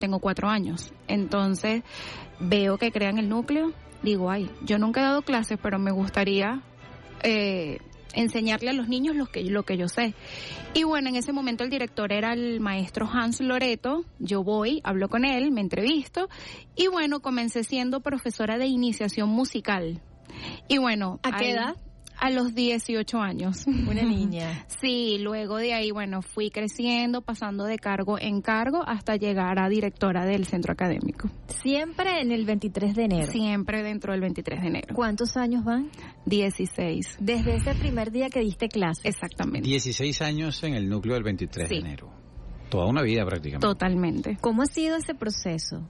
tengo 4 años. Entonces, veo que crean el núcleo, digo, yo nunca he dado clases, pero me gustaría enseñarle a los niños lo que yo sé. Y bueno, en ese momento el director era el maestro Hans Loreto. Yo voy, hablo con él, me entrevisto y bueno, comencé siendo profesora de iniciación musical. Y bueno, ¿a qué edad? A los 18 años. Una niña. Sí, luego de ahí, bueno, fui creciendo, pasando de cargo en cargo hasta llegar a directora del centro académico. ¿Siempre en el 23 de enero? Siempre dentro del 23 de enero. ¿Cuántos años van? 16. Desde ese primer día que diste clase. Exactamente. 16 años en el núcleo del 23 de enero. Toda una vida prácticamente. Totalmente. ¿Cómo ha sido ese proceso?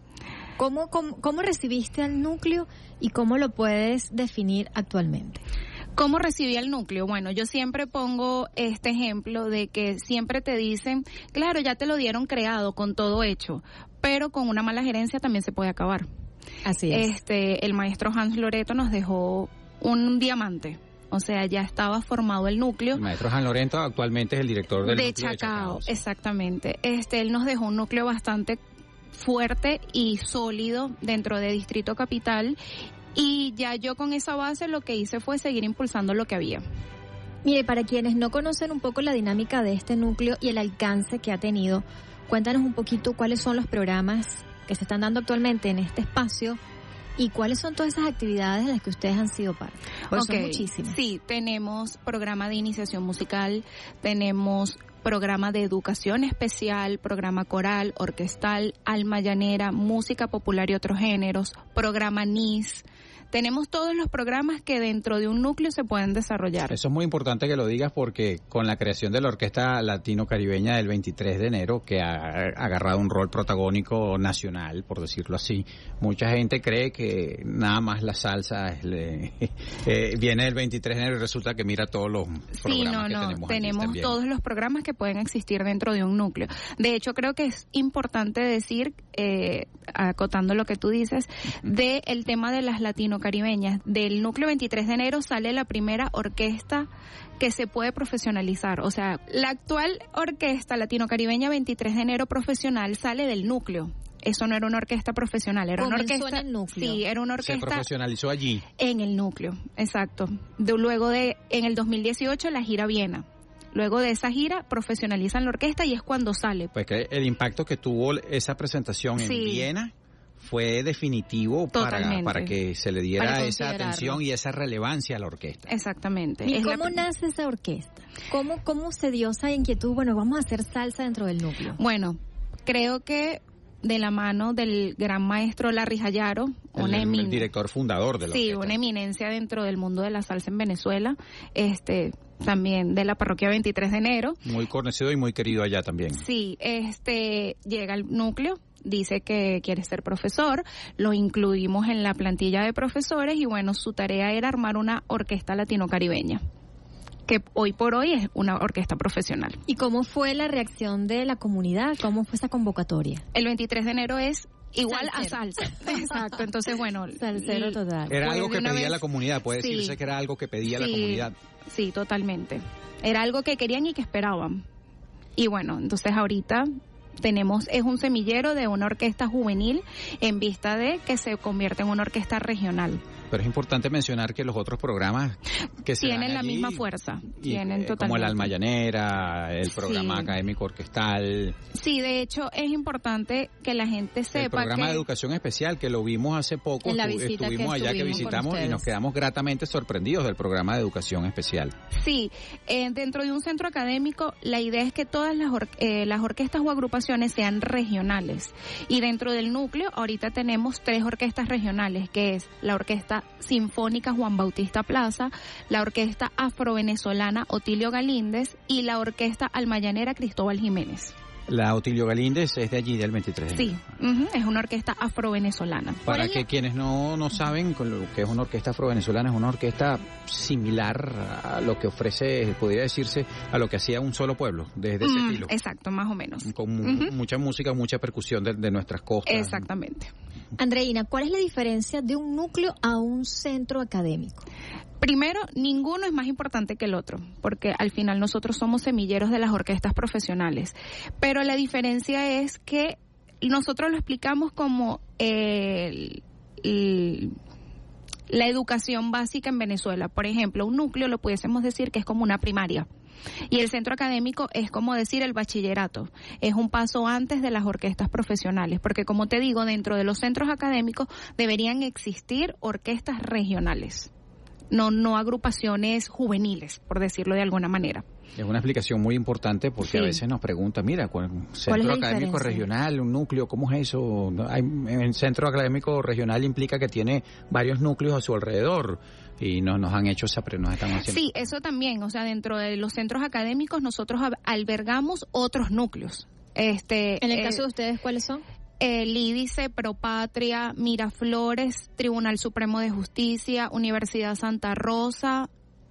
¿Cómo recibiste al núcleo y cómo lo puedes definir actualmente? ¿Cómo recibí al núcleo? Bueno, yo siempre pongo este ejemplo de que siempre te dicen, claro, ya te lo dieron creado, con todo hecho, pero con una mala gerencia también se puede acabar. Así es. El maestro Hans Loreto nos dejó un diamante. O sea, ya estaba formado el núcleo. El maestro Hans Loreto actualmente es el director del núcleo de Chacao. Sí. Exactamente. Él nos dejó un núcleo bastante fuerte y sólido dentro de Distrito Capital. Y ya yo con esa base lo que hice fue seguir impulsando lo que había. Mire, para quienes no conocen un poco la dinámica de este núcleo y el alcance que ha tenido, cuéntanos un poquito cuáles son los programas que se están dando actualmente en este espacio y cuáles son todas esas actividades de las que ustedes han sido parte. Pues son muchísimas. Sí, tenemos programa de iniciación musical, tenemos programa de educación especial, programa coral, orquestal, alma llanera, música popular y otros géneros, programa NIS. Tenemos todos los programas que dentro de un núcleo se pueden desarrollar. Eso es muy importante que lo digas porque con la creación de la Orquesta Latino-Caribeña del 23 de enero, que ha agarrado un rol protagónico nacional, por decirlo así, mucha gente cree que nada más la salsa viene del 23 de enero y resulta que mira todos los programas que tenemos. Tenemos todos los programas que pueden existir dentro de un núcleo. De hecho, creo que es importante decir, acotando lo que tú dices, de el tema de las latino-caribeñas. Del núcleo 23 de enero sale la primera orquesta que se puede profesionalizar. O sea, la actual orquesta latino-caribeña 23 de enero profesional sale del núcleo. Eso no era una orquesta profesional, era una orquesta. En el núcleo. Sí, era una orquesta. Se profesionalizó allí. En el núcleo, exacto. Luego en el 2018 la gira Viena. Luego de esa gira profesionalizan la orquesta y es cuando sale. Pues que el impacto que tuvo esa presentación en Viena fue definitivo para que se le diera esa atención y esa relevancia a la orquesta. Exactamente. ¿Y cómo nace esa orquesta? ¿Cómo se dio esa inquietud? Bueno, vamos a hacer salsa dentro del núcleo. Bueno, creo que de la mano del gran maestro Larry Jayaro, el director fundador de la orquesta. Sí, una eminencia dentro del mundo de la salsa en Venezuela, también de la parroquia 23 de enero. Muy conocido y muy querido allá también. Sí, llega al núcleo, dice que quiere ser profesor, lo incluimos en la plantilla de profesores y bueno, su tarea era armar una orquesta latino-caribeña, que hoy por hoy es una orquesta profesional. ¿Y cómo fue la reacción de la comunidad? ¿Cómo fue esa convocatoria? El 23 de enero es igual a salsa. Exacto, entonces bueno. Salsero total. Era algo que pedía la comunidad, puede decirse que era algo que pedía la comunidad. Sí, totalmente. Era algo que querían y que esperaban. Y bueno, entonces ahorita es un semillero de una orquesta juvenil en vista de que se convierte en una orquesta regional. Pero es importante mencionar que los otros programas que se tienen la allí, misma fuerza, tienen totalmente. Como el Alma Llanera, el programa académico orquestal. Sí, de hecho es importante que la gente sepa el programa de educación especial que lo vimos hace poco, estuvimos allá que visitamos y nos quedamos gratamente sorprendidos del programa de educación especial. Sí, dentro de un centro académico la idea es que todas las orquestas o agrupaciones sean regionales y dentro del núcleo ahorita tenemos 3 orquestas regionales, que es la orquesta sinfónica Juan Bautista Plaza, la orquesta afrovenezolana Otilio Galíndez y la orquesta almayanera Cristóbal Jiménez. La Otilio Galíndez es de allí, del 23 de enero. Sí, es una orquesta afrovenezolana. Para que quienes no saben lo que es una orquesta afrovenezolana, es una orquesta similar a lo que ofrece, podría decirse, a lo que hacía Un Solo Pueblo, desde ese estilo. Exacto, más o menos. Con mucha música, mucha percusión de nuestras costas. Exactamente. Andreina, ¿cuál es la diferencia de un núcleo a un centro académico? Primero, ninguno es más importante que el otro, porque al final nosotros somos semilleros de las orquestas profesionales. Pero la diferencia es que nosotros lo explicamos como la educación básica en Venezuela. Por ejemplo, un núcleo lo pudiésemos decir que es como una primaria. Y el centro académico es como decir el bachillerato. Es un paso antes de las orquestas profesionales. Porque como te digo, dentro de los centros académicos deberían existir orquestas regionales. No agrupaciones juveniles, por decirlo de alguna manera. Es una explicación muy importante porque a veces nos preguntan, mira, centro académico regional, un núcleo, ¿cómo es eso? El centro académico regional implica que tiene varios núcleos a su alrededor y nos han hecho nos están haciendo. Sí, eso también, o sea, dentro de los centros académicos nosotros albergamos otros núcleos. En el caso de ustedes, ¿cuáles son? El IDICE, Propatria, Miraflores, Tribunal Supremo de Justicia, Universidad Santa Rosa.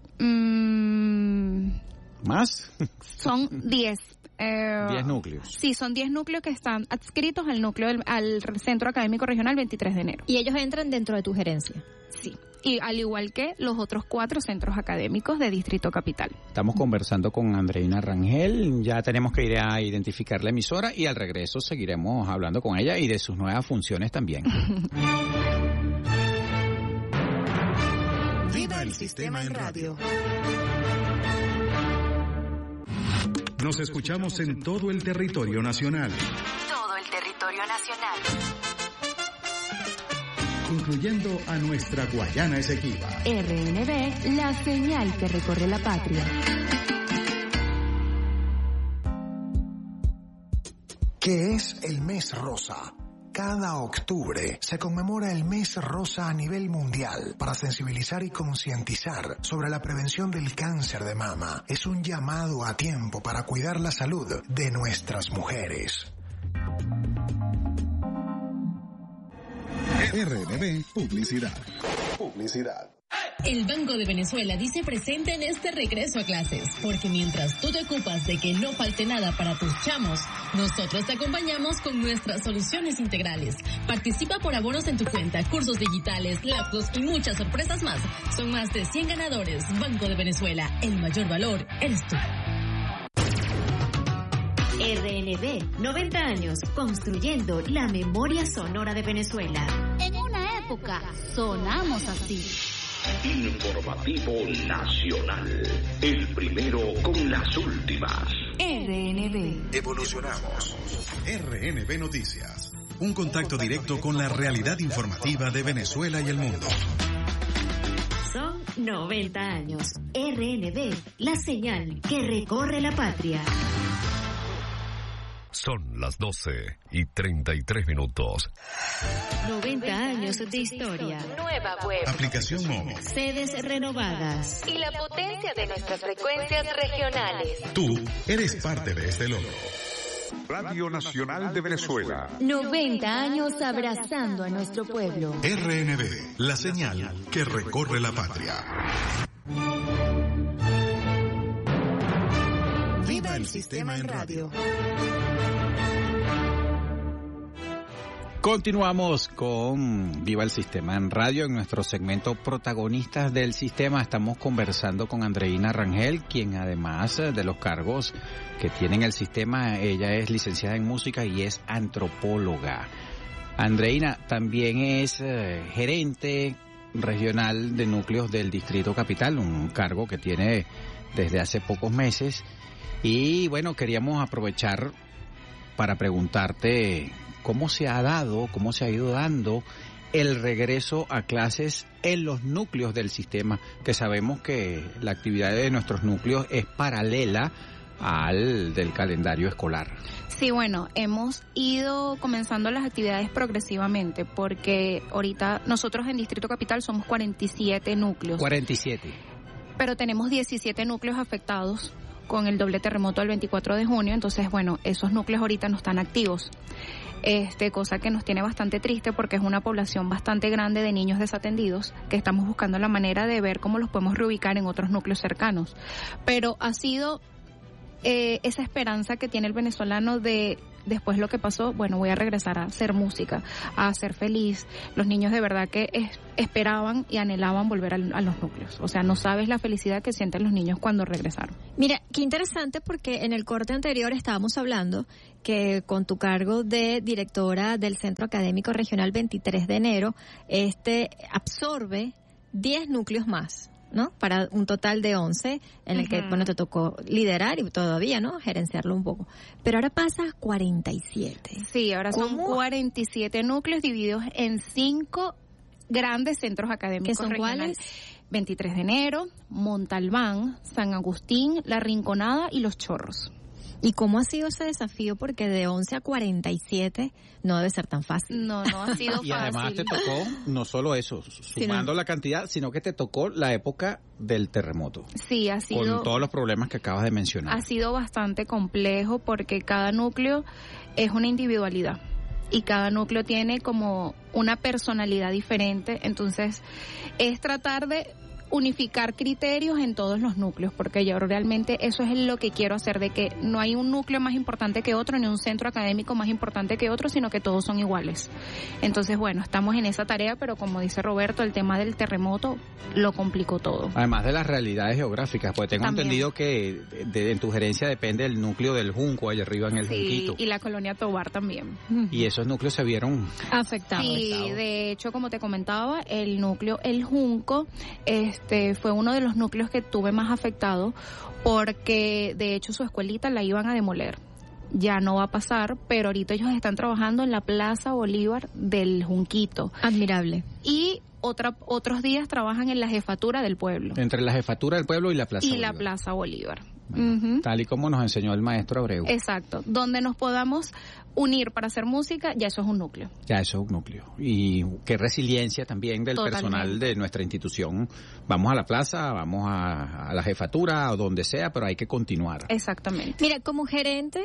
¿Más? Son 10. 10 núcleos. Sí, son 10 núcleos que están adscritos al Centro Académico Regional 23 de enero. ¿Y ellos entran dentro de tu gerencia? Sí. Y al igual que los otros 4 centros académicos de Distrito Capital. Estamos conversando con Andreina Rangel, ya tenemos que ir a identificar la emisora y al regreso seguiremos hablando con ella y de sus nuevas funciones también. Viva el sistema en radio. Nos escuchamos en todo el territorio nacional. Todo el territorio nacional. Incluyendo a nuestra Guayana Esequiba. RNB, la señal que recorre la patria. ¿Qué es el mes rosa? Cada octubre se conmemora el mes rosa a nivel mundial para sensibilizar y concientizar sobre la prevención del cáncer de mama. Es un llamado a tiempo para cuidar la salud de nuestras mujeres. RNB Publicidad. El Banco de Venezuela dice presente en este regreso a clases, porque mientras tú te ocupas de que no falte nada para tus chamos, nosotros te acompañamos con nuestras soluciones integrales. Participa por abonos en tu cuenta, cursos digitales, laptops y muchas sorpresas más. Son más de 100 ganadores. Banco de Venezuela, el mayor valor eres tú. RNB, 90 años, construyendo la memoria sonora de Venezuela. En una época, sonamos así. Informativo Nacional, el primero con las últimas. RNB. Evolucionamos. RNB Noticias. Un contacto directo con la realidad informativa de Venezuela y el mundo. Son 90 años. RNB, la señal que recorre la patria. Son las 12:33. 90 años de historia. Nueva web. Aplicación móvil. Sedes renovadas. Y la potencia de nuestras frecuencias regionales. Tú eres parte de este logro. Radio Nacional de Venezuela. 90 años abrazando a nuestro pueblo. RNB, la señal que recorre la patria. Viva el sistema en radio. Continuamos con Viva el Sistema en Radio. En nuestro segmento Protagonistas del Sistema estamos conversando con Andreina Rangel, quien además de los cargos que tiene en el sistema, ella es licenciada en música y es antropóloga. Andreina también es gerente regional de núcleos del Distrito Capital, un cargo que tiene desde hace pocos meses. Y bueno, queríamos aprovechar para preguntarte cómo se ha ido dando el regreso a clases en los núcleos del sistema, que sabemos que la actividad de nuestros núcleos es paralela al del calendario escolar. Sí, bueno, hemos ido comenzando las actividades progresivamente, porque ahorita nosotros en Distrito Capital somos 47 núcleos. 47. Pero tenemos 17 núcleos afectados con el doble terremoto del 24 de junio, entonces, bueno, esos núcleos ahorita no están activos. Cosa que nos tiene bastante triste porque es una población bastante grande de niños desatendidos que estamos buscando la manera de ver cómo los podemos reubicar en otros núcleos cercanos. Pero ha sido esa esperanza que tiene el venezolano de después lo que pasó, bueno, voy a regresar a hacer música, a ser feliz. Los niños de verdad que esperaban y anhelaban volver a los núcleos. O sea, no sabes la felicidad que sienten los niños cuando regresaron. Mira, qué interesante, porque en el corte anterior estábamos hablando que con tu cargo de directora del Centro Académico Regional 23 de enero, absorbe 10 núcleos más, ¿no? Para un total de 11, en el que, bueno, te tocó liderar y todavía, ¿no? Gerenciarlo un poco. Pero ahora pasa a 47. Sí, ahora son 47 núcleos divididos en 5 grandes centros académicos ¿Qué son regionales. cuáles? 23 de enero, Montalbán, San Agustín, La Rinconada y Los Chorros. ¿Y cómo ha sido ese desafío? Porque de 11 a 47 no debe ser tan fácil. No ha sido fácil. Y además te tocó no solo eso, sumando la cantidad, sino que te tocó la época del terremoto. Sí, ha sido. Con todos los problemas que acabas de mencionar. Ha sido bastante complejo porque cada núcleo es una individualidad. Y cada núcleo tiene como una personalidad diferente. Entonces, es tratar de unificar criterios en todos los núcleos, porque yo realmente eso es lo que quiero hacer, de que no hay un núcleo más importante que otro, ni un centro académico más importante que otro, sino que todos son iguales. Entonces, bueno, estamos en esa tarea, pero como dice Roberto, el tema del terremoto lo complicó todo. Además de las realidades geográficas, pues tengo entendido que en tu gerencia depende el núcleo del Junco, allá arriba en el Junquito. Y la colonia Tobar también. Y esos núcleos se vieron afectados. Sí, de hecho, como te comentaba, el núcleo El Junco, fue uno de los núcleos que tuve más afectado porque de hecho su escuelita la iban a demoler. Ya no va a pasar, pero ahorita ellos están trabajando en la Plaza Bolívar del Junquito. Admirable. Y otros días trabajan en la jefatura del pueblo. Entre la jefatura del pueblo y la Plaza Bolívar. La Plaza Bolívar. Bueno, tal y como nos enseñó el maestro Abreu. Exacto. Donde nos podamos unir para hacer música, ya eso es un núcleo. Ya eso es un núcleo. Y qué resiliencia también del personal de nuestra institución. Vamos a la plaza, vamos a la jefatura o donde sea, pero hay que continuar. Exactamente. Mira, como gerente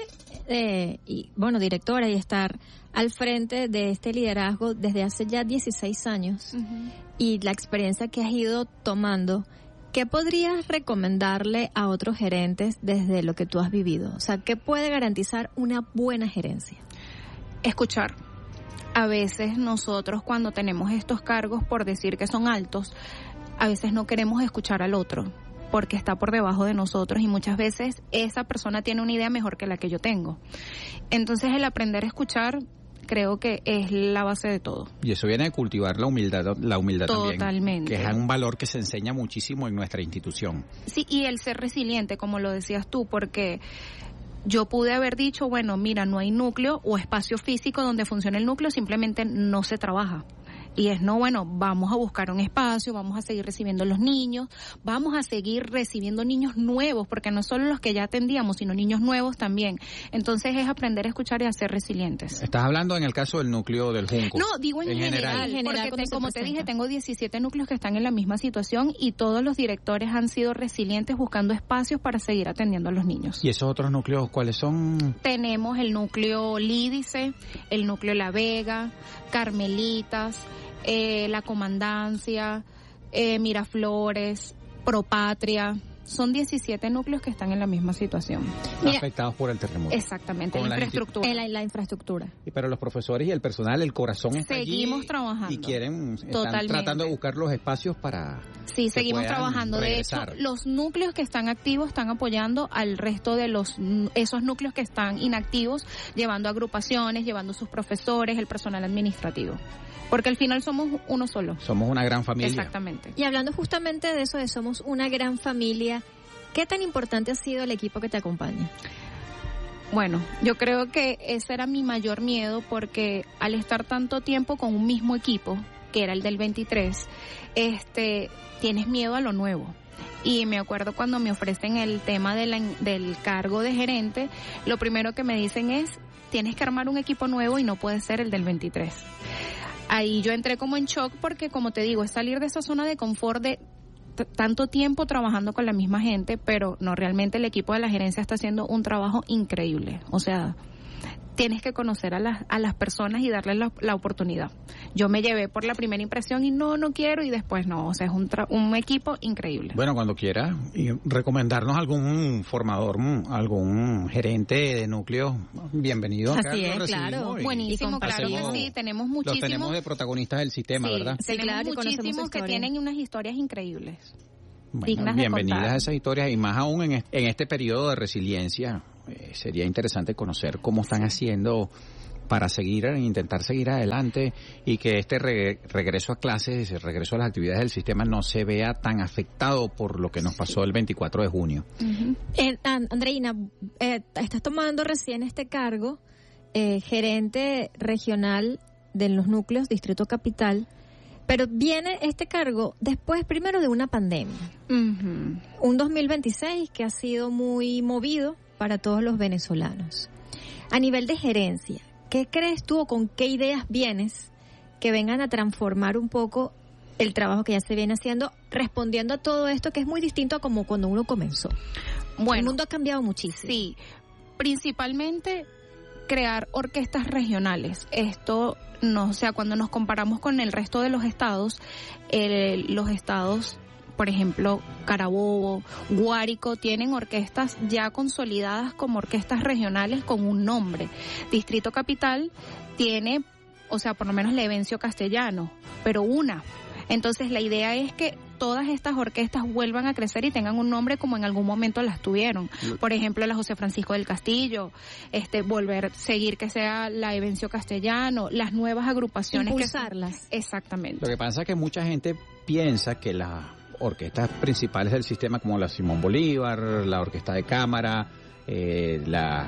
y bueno, directora, y estar al frente de este liderazgo desde hace ya 16 años y la experiencia que has ido tomando, ¿qué podrías recomendarle a otros gerentes desde lo que tú has vivido? O sea, ¿qué puede garantizar una buena gerencia? Escuchar. A veces nosotros cuando tenemos estos cargos, por decir que son altos, a veces no queremos escuchar al otro porque está por debajo de nosotros y muchas veces esa persona tiene una idea mejor que la que yo tengo. Entonces el aprender a escuchar creo que es la base de todo. Y eso viene de cultivar la humildad también. Totalmente. Que es un valor que se enseña muchísimo en nuestra institución. Sí, y el ser resiliente, como lo decías tú, porque yo pude haber dicho, bueno, mira, no hay núcleo o espacio físico donde funcione el núcleo, simplemente no se trabaja. Y es, no, bueno, vamos a buscar un espacio, vamos a seguir recibiendo los niños, vamos a seguir recibiendo niños nuevos, porque no solo los que ya atendíamos, sino niños nuevos también. Entonces es aprender a escuchar y a ser resilientes. ¿Estás hablando en el caso del núcleo del Junco? No, digo en general porque como te dije, tengo 17 núcleos que están en la misma situación y todos los directores han sido resilientes buscando espacios para seguir atendiendo a los niños. ¿Y esos otros núcleos cuáles son? Tenemos el núcleo Lídice, el núcleo La Vega, Carmelitas, La Comandancia, Miraflores, Propatria. Son 17 núcleos que están en la misma situación. Afectados por el terremoto. Exactamente, la infraestructura. Pero los profesores y el personal, el corazón está Seguimos allí trabajando. Y están tratando de buscar los espacios para Sí, seguimos trabajando. Regresar. De hecho, los núcleos que están activos están apoyando al resto de esos núcleos que están inactivos, llevando agrupaciones, llevando sus profesores, el personal administrativo. Porque al final somos uno solo. Somos una gran familia. Exactamente. Y hablando justamente de eso, de somos una gran familia, ¿qué tan importante ha sido el equipo que te acompaña? Bueno, yo creo que ese era mi mayor miedo porque al estar tanto tiempo con un mismo equipo, que era el del 23, tienes miedo a lo nuevo. Y me acuerdo cuando me ofrecen el tema del cargo de gerente, lo primero que me dicen es, tienes que armar un equipo nuevo y no puede ser el del 23. Ahí yo entré como en shock porque, como te digo, es salir de esa zona de confort de tanto tiempo trabajando con la misma gente, pero no, realmente el equipo de la gerencia está haciendo un trabajo increíble. O sea, tienes que conocer a las personas y darles la oportunidad. Yo me llevé por la primera impresión y no quiero, y después no. O sea, es un equipo increíble. Bueno, cuando quiera, y recomendarnos algún formador, algún gerente de núcleo, bienvenido. Así es, claro. Buenísimo, claro que sí. Tenemos muchísimos. Los tenemos de protagonistas del sistema, ¿verdad? Sí, claro, muchísimos que tienen unas historias increíbles. Bueno, bienvenidas a esas historias, y más aún en este periodo de resiliencia. Sería interesante conocer cómo están haciendo para intentar seguir adelante, y que este regreso a clases, el regreso a las actividades del sistema no se vea tan afectado por lo que nos pasó el 24 de junio. Uh-huh. Andreina, estás tomando recién este cargo, gerente regional de los núcleos Distrito Capital, pero viene este cargo después primero de una pandemia. Uh-huh. Un 2026 que ha sido muy movido para todos los venezolanos. A nivel de gerencia, ¿qué crees tú o con qué ideas vienes que vengan a transformar un poco el trabajo que ya se viene haciendo, respondiendo a todo esto que es muy distinto a como cuando uno comenzó? Bueno, el mundo ha cambiado muchísimo. Sí, principalmente crear orquestas regionales. Esto no, o sea, cuando nos comparamos con el resto de los estados, por ejemplo, Carabobo, Guárico, tienen orquestas ya consolidadas como orquestas regionales con un nombre. Distrito Capital tiene, o sea, por lo menos Levencio Castellano, pero una. Entonces la idea es que todas estas orquestas vuelvan a crecer y tengan un nombre como en algún momento las tuvieron. Por ejemplo, la José Francisco del Castillo, seguir que sea la Levencio Castellano, las nuevas agrupaciones. Impulsarlas. Exactamente. Lo que pasa es que mucha gente piensa que las orquestas principales del sistema, como la Simón Bolívar, la Orquesta de Cámara, la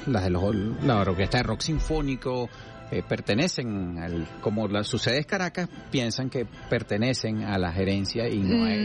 Orquesta de Rock Sinfónico, pertenecen como sucede en Caracas, piensan que pertenecen a la gerencia y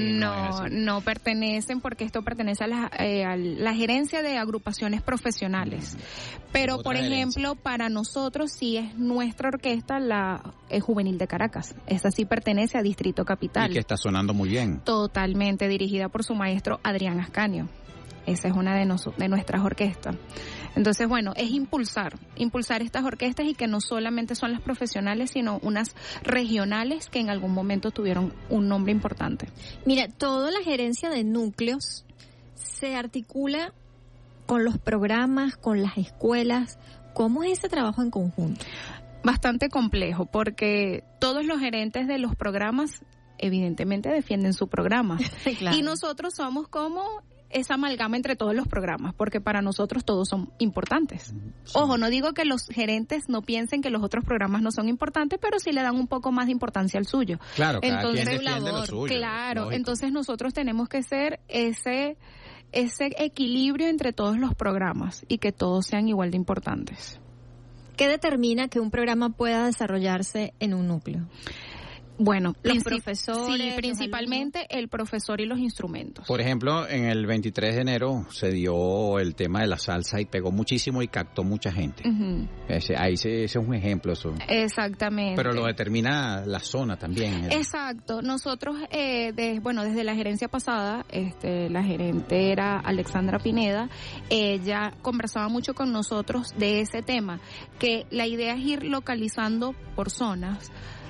no pertenecen, porque esto pertenece a la gerencia de agrupaciones profesionales. Pero por ejemplo, para nosotros sí es nuestra orquesta, la Juvenil de Caracas. Esa sí pertenece a Distrito Capital. Y que está sonando muy bien. Totalmente, dirigida por su maestro Adrián Ascanio. Esa es una de nuestras orquestas. Entonces, bueno, es impulsar estas orquestas, y que no solamente son las profesionales, sino unas regionales que en algún momento tuvieron un nombre importante. Mira, toda la gerencia de núcleos se articula con los programas, con las escuelas. ¿Cómo es ese trabajo en conjunto? Bastante complejo, porque todos los gerentes de los programas evidentemente defienden su programa. Claro. Y nosotros somos como esa amalgama entre todos los programas, porque para nosotros todos son importantes. Sí. Ojo, no digo que los gerentes no piensen que los otros programas no son importantes, pero sí le dan un poco más de importancia al suyo. Claro, entonces, cada quien defiende lo suyo. Claro, lógico. Entonces nosotros tenemos que ser ese equilibrio entre todos los programas y que todos sean igual de importantes. ¿Qué determina que un programa pueda desarrollarse en un núcleo? Bueno, los profesores. Sí, principalmente el profesor y los instrumentos. Por ejemplo, en el 23 de enero se dio el tema de la salsa y pegó muchísimo y captó mucha gente. Uh-huh. Ese es un ejemplo. Eso. Exactamente. Pero lo determina la zona también. Exacto. Nosotros, desde la gerencia pasada, la gerente era Alexandra Pineda. Ella conversaba mucho con nosotros de ese tema, que la idea es ir localizando por zonas.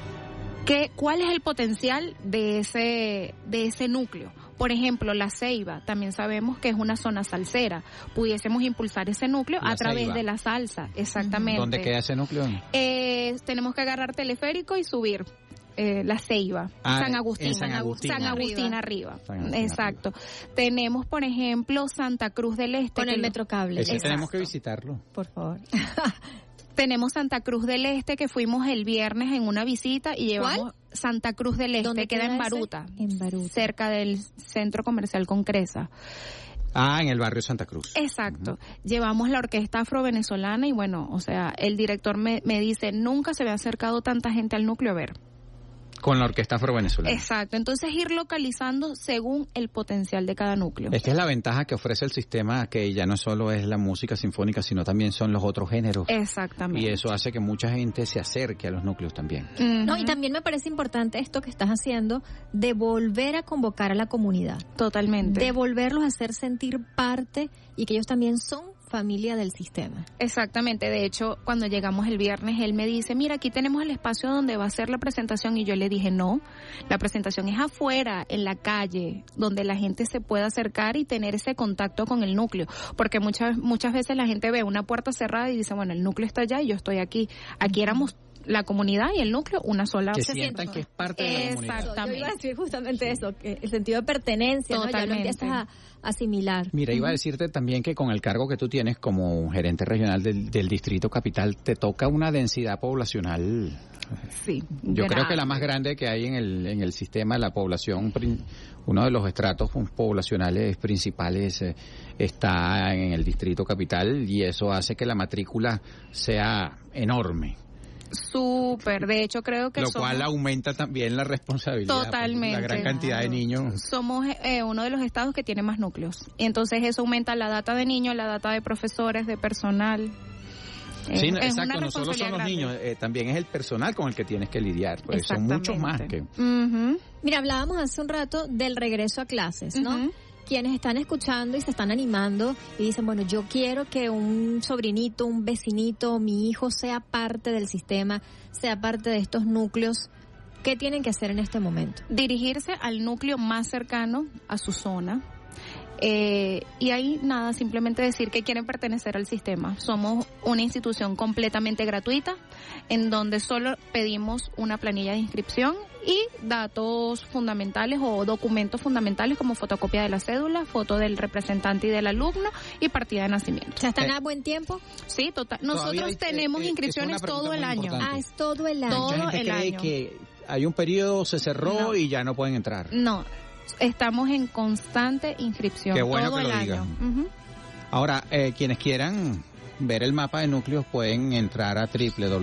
¿Cuál es el potencial de ese núcleo? Por ejemplo, La Ceiba, también sabemos que es una zona salsera. Pudiésemos impulsar ese núcleo a través de la salsa, exactamente. ¿Dónde queda ese núcleo? Tenemos que agarrar teleférico y subir. La Ceiba, San Agustín arriba. Exacto. Tenemos, por ejemplo, Santa Cruz del Este. Con el Metrocable. Ese tenemos que visitarlo. Por favor. Tenemos Santa Cruz del Este, que fuimos el viernes en una visita y llevamos. ¿Cuál? Santa Cruz del Este, queda en Baruta, cerca del centro comercial Concresa. En el barrio Santa Cruz. Exacto. Uh-huh. Llevamos la orquesta afrovenezolana y bueno, o sea, el director me dice, nunca se había acercado tanta gente al núcleo a ver. Con la orquesta afrovenezolana. Exacto. Entonces ir localizando según el potencial de cada núcleo. Esta es la ventaja que ofrece el sistema, que ya no solo es la música sinfónica, sino también son los otros géneros. Exactamente. Y eso hace que mucha gente se acerque a los núcleos también. Uh-huh. No, y también me parece importante esto que estás haciendo, de volver a convocar a la comunidad. Totalmente. De volverlos a hacer sentir parte y que ellos también son familia del sistema. Exactamente, de hecho, cuando llegamos el viernes, él me dice, mira, aquí tenemos el espacio donde va a ser la presentación, y yo le dije, no, la presentación es afuera, en la calle, donde la gente se pueda acercar y tener ese contacto con el núcleo, porque muchas veces la gente ve una puerta cerrada y dice, bueno, el núcleo está allá y yo estoy aquí. Aquí éramos la comunidad y el núcleo una sola. Que sientan que es parte de la comunidad. Exactamente. Yo iba a decir justamente eso, que el sentido de pertenencia, ¿no? Ya lo empiezas a asimilar. Mira, iba a decirte también que con el cargo que tú tienes como gerente regional del Distrito Capital, te toca una densidad poblacional. Sí. Yo creo que la más grande que hay en el sistema, la población, uno de los estratos poblacionales principales está en el Distrito Capital, y eso hace que la matrícula sea enorme. Súper, de hecho creo que lo cual aumenta también la responsabilidad. Totalmente. La gran cantidad de niños. Somos uno de los estados que tiene más núcleos. Entonces eso aumenta la data de niños, la data de profesores, de personal. Sí, exacto, no solo son los niños, también es el personal con el que tienes que lidiar, pues son muchos más que... Mira, hablábamos hace un rato del regreso a clases, ¿no? Quienes están escuchando y se están animando y dicen, bueno, yo quiero que un sobrinito, un vecinito, mi hijo sea parte del sistema, sea parte de estos núcleos. ¿Qué tienen que hacer en este momento? Dirigirse al núcleo más cercano a su zona. Y ahí nada, simplemente decir que quieren pertenecer al sistema. Somos una institución completamente gratuita, en donde solo pedimos una planilla de inscripción y datos fundamentales o documentos fundamentales como fotocopia de la cédula, foto del representante y del alumno y partida de nacimiento. ¿Ya están a buen tiempo? Sí, total. Nosotros tenemos inscripciones todo el año. Ah, es todo el año. Todo el año. Que hay un periodo, se cerró y ya no pueden entrar. No. Estamos en constante inscripción. Qué bueno todo que el lo año. Ahora, quienes quieran ver el mapa de núcleos pueden entrar a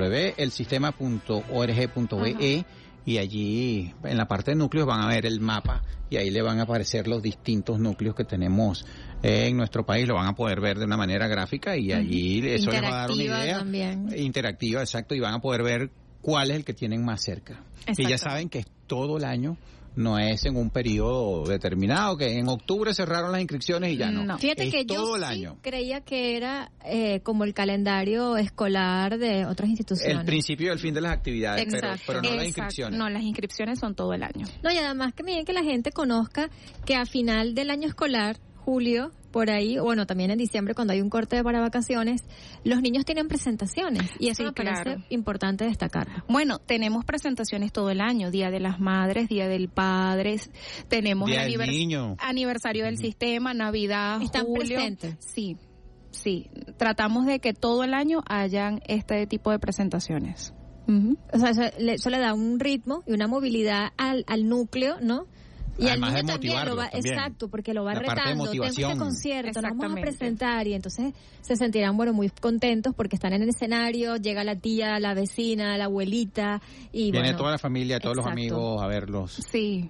www.elsistema.org.be y allí en la parte de núcleos van a ver el mapa y ahí le van a aparecer los distintos núcleos que tenemos en nuestro país. Lo van a poder ver de una manera gráfica y allí eso les va a dar una idea también. Interactiva, exacto, y van a poder ver cuál es el que tienen más cerca. Y ya saben que es todo el año. No es en un periodo determinado, que en octubre cerraron las inscripciones y ya no. Fíjate es que todo yo el año. Creía que era como el calendario escolar de otras instituciones. El principio y el fin de las actividades, pero no las inscripciones. No, las inscripciones son todo el año. No, y además que miren que la gente conozca que a final del año escolar, julio, por ahí, bueno, también en diciembre cuando hay un corte para vacaciones, los niños tienen presentaciones y eso me parece importante destacar. Bueno, tenemos presentaciones todo el año, Día de las Madres, Día del Padre, tenemos Día el del Niño. Aniversario del sistema, Navidad, ¿Están julio. presentes? Sí, tratamos de que todo el año hayan este tipo de presentaciones. O sea, eso le da un ritmo y una movilidad al núcleo, ¿no? Y además al niño también lo va, exacto, porque lo va retando, tengo este concierto, nos vamos a presentar y entonces se sentirán, bueno, muy contentos porque están en el escenario, llega la tía, la vecina, la abuelita y viene bueno, toda la familia, todos los amigos a verlos. Sí,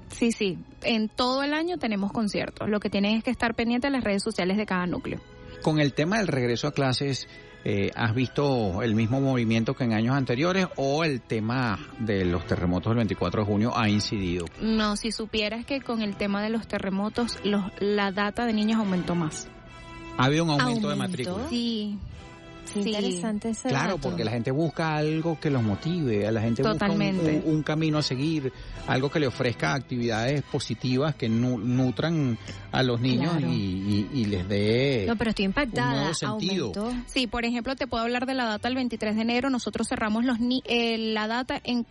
en todo el año tenemos conciertos, lo que tienen es que estar pendiente de las redes sociales de cada núcleo. Con el tema del regreso a clases, ¿has visto el mismo movimiento que en años anteriores o el tema de los terremotos del 24 de junio ha incidido? No, si supieras que con el tema de los terremotos la data de niños aumentó más. ¿Ha habido un aumento de matrícula? Sí. Qué interesante ese Claro, dato. porque la gente busca algo que los motive, a la gente Totalmente. busca un camino a seguir, algo que le ofrezca actividades positivas que nutran a los niños y les dé No, pero estoy impactada. un nuevo sentido. Aumentó. Sí, por ejemplo, te puedo hablar de la data del 23 de enero. Nosotros cerramos la data en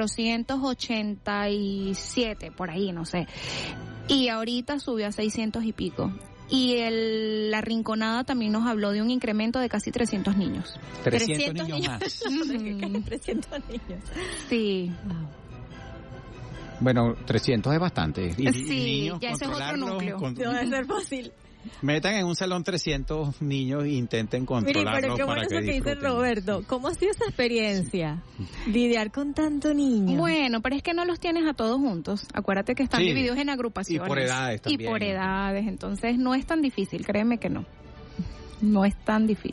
487, por ahí, no sé. Y ahorita subió a 600 y pico. Y la Rinconada también nos habló de un incremento de casi 300 niños. 300 niños más. 300 niños. Sí. Wow. Bueno, 300 es bastante. Y niños, ya ese es otro núcleo. No debe ser fácil. Metan en un salón 300 niños e intenten controlarlos. Mire, pero qué bueno eso que dice Roberto. ¿Cómo ha sido esa experiencia? Lidiar con tanto niño. Bueno, pero es que no los tienes a todos juntos. Acuérdate que están divididos en agrupaciones. Y por edades también. Y por edades. Entonces no es tan difícil, créeme que no. No es tan difícil.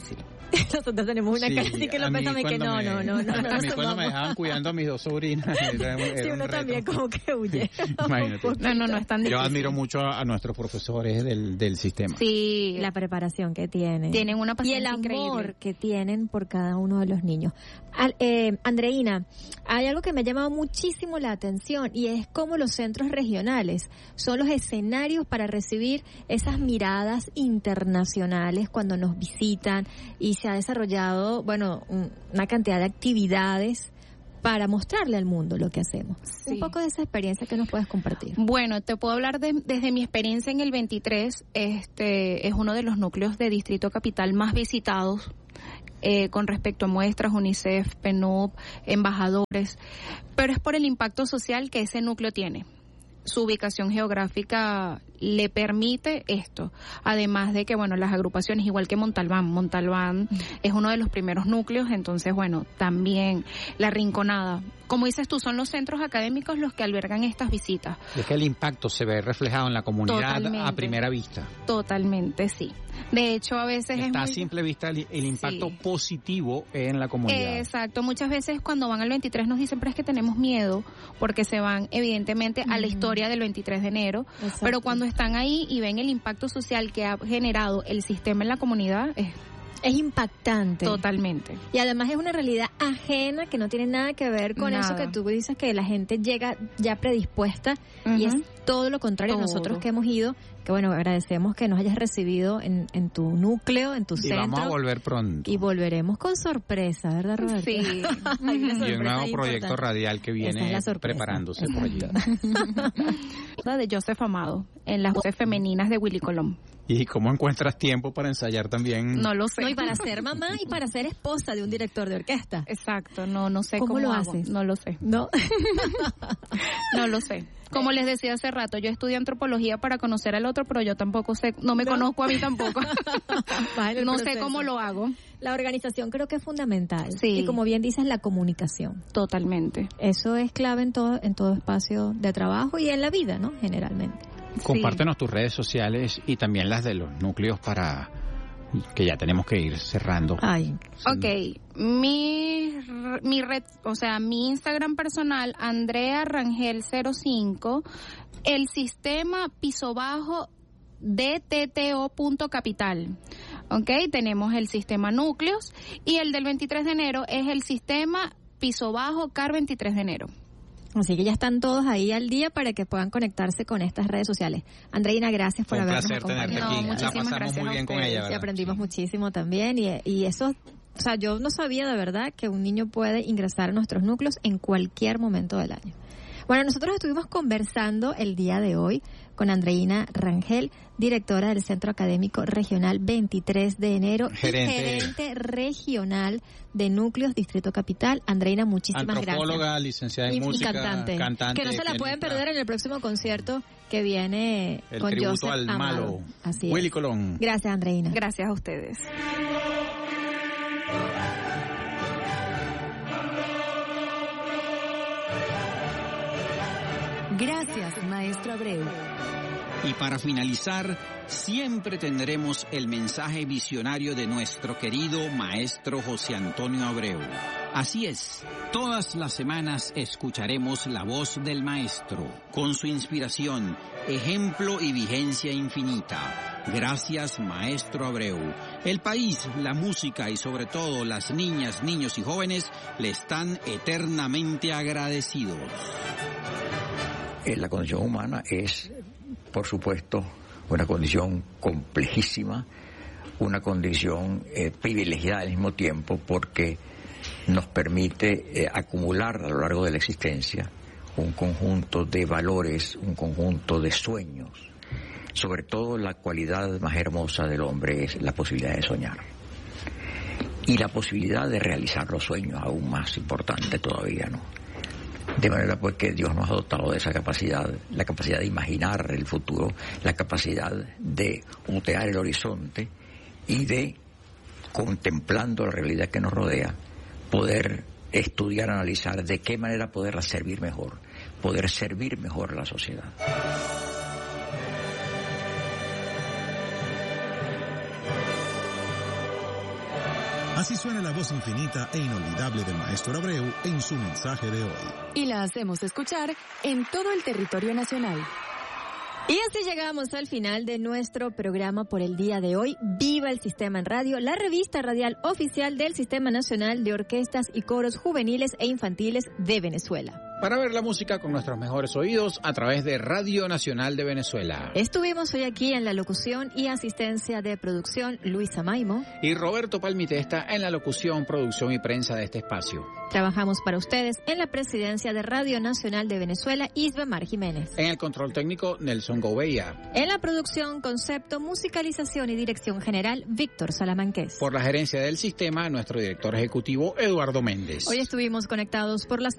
Nosotros tenemos una cara así que lo pensamos que no. A mí cuando me dejaban cuidando a mis dos sobrinas, era uno también como que huye. Imagínate. No es tan difícil. Yo admiro mucho a nuestros profesores del sistema. Sí, la preparación que tienen. Tienen una paciencia y el amor increíble que tienen por cada uno de los niños. Andreina, hay algo que me ha llamado muchísimo la atención y es cómo los centros regionales son los escenarios para recibir esas miradas internacionales cuando nos visitan, y se ha desarrollado, una cantidad de actividades para mostrarle al mundo lo que hacemos. Sí. Un poco de esa experiencia que nos puedes compartir. Bueno, te puedo hablar desde mi experiencia en el 23. Es uno de los núcleos de Distrito Capital más visitados con respecto a muestras, UNICEF, PNUD, embajadores, pero es por el impacto social que ese núcleo tiene. Su ubicación geográfica le permite esto, además de que, las agrupaciones, igual que Montalbán es uno de los primeros núcleos, entonces, también La Rinconada. Como dices tú, son los centros académicos los que albergan estas visitas. Es que el impacto se ve reflejado en la comunidad. Totalmente. A primera vista. Totalmente, sí. De hecho, a veces está a simple vista el impacto positivo en la comunidad. Exacto. Muchas veces cuando van al 23 nos dicen, pero es que tenemos miedo, porque se van evidentemente a la historia del 23 de enero. Exacto. Pero cuando están ahí y ven el impacto social que ha generado el sistema en la comunidad, es impactante. Totalmente. Y además es una realidad ajena que no tiene nada que ver con eso que tú dices, que la gente llega ya predispuesta, y es todo lo contrario. Nosotros que hemos ido, que agradecemos que nos hayas recibido en tu núcleo, en tu centro. Y vamos a volver pronto. Y volveremos con sorpresa, ¿verdad, Roberto? Sí. Y un nuevo proyecto radial que viene preparándose por allá. De Joseph Amado, en las voces femeninas de Willy Colón. ¿Y cómo encuentras tiempo para ensayar también? No lo sé. Y para ser mamá y para ser esposa de un director de orquesta. Exacto, no sé cómo lo haces. No lo sé. No. No lo sé. Como les decía hace rato, yo estudié antropología para conocer al otro, pero yo tampoco sé, no me conozco a mí tampoco. No sé cómo lo hago. La organización creo que es fundamental. Sí. Y como bien dices, la comunicación. Totalmente. Eso es clave en todo espacio de trabajo y en la vida, ¿no? Generalmente. Compártenos tus redes sociales y también las de los núcleos que ya tenemos que ir cerrando. Ok, mi red, mi Instagram personal, Andrea Rangel 05, el sistema piso bajo dtto.capital. Ok, tenemos el sistema núcleos, y el del 23 de enero es el sistema piso bajo CAR 23 de enero. Así que ya están todos ahí al día para que puedan conectarse con estas redes sociales. Andreina, gracias por habernos acompañado. Un placer tenerte aquí. La pasamos muy bien con ella, ¿verdad? Y aprendimos muchísimo también. Y eso, yo no sabía de verdad que un niño puede ingresar a nuestros núcleos en cualquier momento del año. Bueno, nosotros estuvimos conversando el día de hoy con Andreina Rangel, directora del Centro Académico Regional 23 de enero y gerente regional de Núcleos Distrito Capital. Andreina, muchísimas gracias. Antropóloga, licenciada en música, cantante. Que no se la pueden perder en el próximo concierto que viene el con tributo Joseph al Amado. malo, Así Willy es. Colón. Gracias, Andreina. Gracias a ustedes. Gracias, maestro Abreu. Y para finalizar, siempre tendremos el mensaje visionario de nuestro querido maestro José Antonio Abreu. Así es, todas las semanas escucharemos la voz del maestro, con su inspiración, ejemplo y vigencia infinita. Gracias, maestro Abreu. El país, la música y sobre todo las niñas, niños y jóvenes le están eternamente agradecidos. La condición humana es, por supuesto, una condición complejísima, una condición privilegiada al mismo tiempo, porque nos permite acumular a lo largo de la existencia un conjunto de valores, un conjunto de sueños. Sobre todo la cualidad más hermosa del hombre es la posibilidad de soñar. Y la posibilidad de realizar los sueños, aún más importante todavía, ¿no? De manera pues que Dios nos ha dotado de esa capacidad, la capacidad de imaginar el futuro, la capacidad de otear el horizonte y de, contemplando la realidad que nos rodea, poder estudiar, analizar de qué manera poderla servir mejor a la sociedad. Así suena la voz infinita e inolvidable del maestro Abreu en su mensaje de hoy. Y la hacemos escuchar en todo el territorio nacional. Y así llegamos al final de nuestro programa por el día de hoy. Viva el Sistema en Radio, la revista radial oficial del Sistema Nacional de Orquestas y Coros Juveniles e Infantiles de Venezuela. Para ver la música con nuestros mejores oídos a través de Radio Nacional de Venezuela. Estuvimos hoy aquí en la locución y asistencia de producción Luisa Maimo y Roberto Palmitesta en la locución, producción y prensa de este espacio. Trabajamos para ustedes en la presidencia de Radio Nacional de Venezuela, Isbemar Jiménez. En el control técnico, Nelson Gouveia. En la producción, concepto, musicalización y dirección general, Víctor Salamanqués. Por la gerencia del sistema, nuestro director ejecutivo, Eduardo Méndez. Hoy estuvimos conectados por las